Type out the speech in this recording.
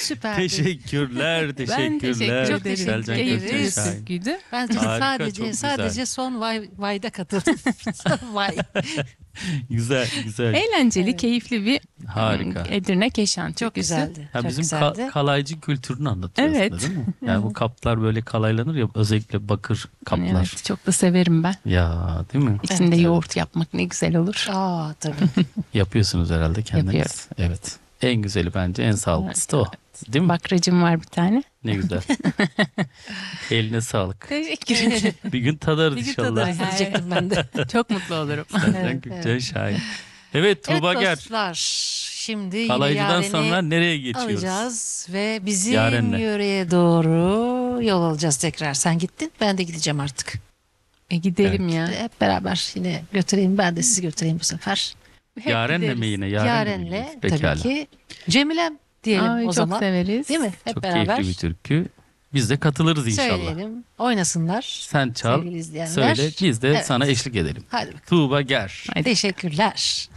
Süperdi. Teşekkürler, Ben teşekkürler. teşekkür Çok ederim. teşekkür Selcan ederiz. Gökçen Şahin. Türküydü. Ben Harika, çok sadece güzel. son vayda katıldım. Vay. Güzel, güzel. Eğlenceli, Evet. keyifli bir Harika. Edirne Keşan Çok türküsü. güzeldi. Ha, çok bizim güzeldi. kalaycı kültürünü anlatıyor Evet. aslında, değil mi? Yani bu kaplar böyle kalaylanır ya, özellikle bakır kaplar. Evet, çok da severim ben. Ya değil mi? İçinde Evet. yoğurt yapmak ne güzel olur. Aa tabii. Yapıyorsunuz herhalde kendiniz. Yapıyorum. Evet. En güzeli bence, en sağlıklısı da o. Değil mi? Bakracım var bir tane. Ne güzel. Eline sağlık. Teşekkür ederim. Bir gün tadarız Bir gün inşallah. tadarız diyecektim ben de. Çok mutlu olurum. Selcan Evet, Gökçen Şahin. Evet Tuğba Evet Ger. dostlar. Şimdi yine Kalaycıdan Yaren'i sonra nereye geçiyoruz? alacağız ve bizim Yaren'le. yöreye doğru yol alacağız tekrar. Sen gittin, ben de gideceğim artık. Gidelim ya. Hep beraber yine götüreyim, ben de sizi götüreyim bu sefer. Hep Yaren'le gideriz. mi yine? Yaren'le mi Yaren'le gidiyoruz? Pekala. tabii ki Cemilem diyelim Ay, o çok zaman. severiz. Değil mi? Hep Çok beraber keyifli bir türkü. Biz de katılırız inşallah. söyleyelim, oynasınlar. Sen çal, Sevgili izleyenler. söyle, biz de Evet. sana eşlik edelim. Hadi bakalım. Tuğba Ger. Haydi. Teşekkürler.